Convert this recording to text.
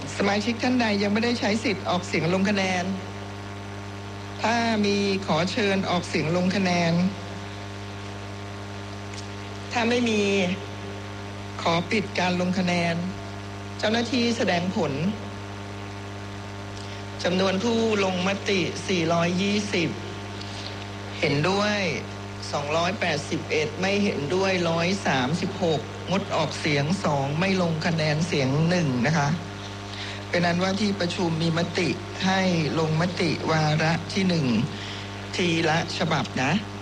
สมาชิกท่านใดยังไม่ได้ใช้สิทธิ์ออกเสียงลงคะแนนถ้ามีขอเชิญออกเสียงลงคะแนนถ้าไม่มีขอปิดการลงคะแนนเจ้าหน้าที่แสดงผลจำนวนผู้ลงมติ420เห็นด้วย281ไม่เห็นด้วย136งดออกเสียง2ไม่ลงคะแนนเสียง1นะคะเป็นนั้นว่าที่ประชุมมีมติให้ลงมติวาระที่1ทีละฉบับนะ